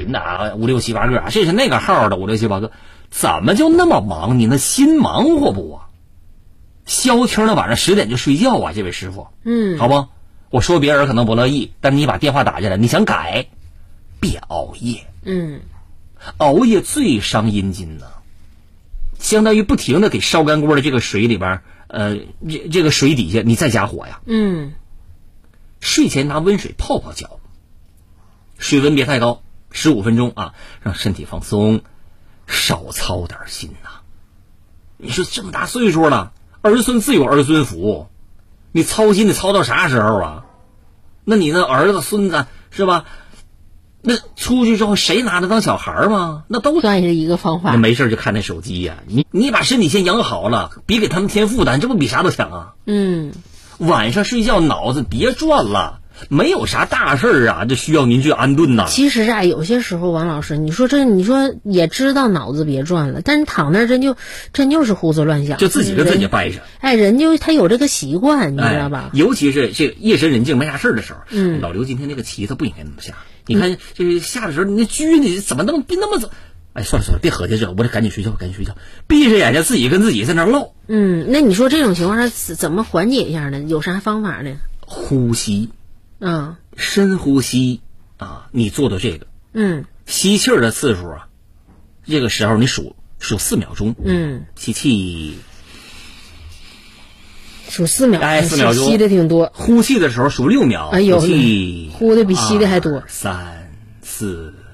群的啊，5、6、7、8个，这是那个号的5、6、7、8个，怎么就那么忙？你那心忙活不啊？消停的晚上10点就睡觉啊，这位师傅，好不？我说别人可能不乐意，但你把电话打进来，你想改，别熬夜，熬夜最伤阴筋呢，相当于不停的给烧干锅的这个水里边，这个水底下你再加火呀，睡前拿温水泡泡脚，水温别太高，15分钟啊，让身体放松，少操点心呐。你说这么大岁数了，儿孙自有儿孙福，你操心得操到啥时候啊？那你那儿子孙子是吧？那出去之后谁拿着当小孩吗？那都算是一个方法。 那没事就看那手机呀，你把身体先养好了，别给他们添负担，这不比啥都强啊？晚上睡觉脑子别转了，没有啥大事儿啊，这需要您去安顿呐。 其实啊，有些时候王老师，你说也知道脑子别转了，但是躺那儿真就是胡思乱想， 就自己跟自己掰扯。 人他有这个习惯，你知道吧？ 尤其是这个夜深人静没啥事的时候，老刘今天那个棋他不应该那么下。你看这下的时候，你那车你怎么那么走？哎，算了，别合计这，我得赶紧睡觉，闭着眼睛自己跟自己在那唠。 那你说这种情况下怎么缓解一下呢？有啥方法呢？ 呼吸，深呼吸啊，你做到这个，吸气儿的次数啊，这个时候你数4秒钟，吸气， 数4秒， 哎，4秒钟， 吸的挺多。 呼气的时候数6秒， 哎呦， 吸气， 呼的比吸的还多。 3、4。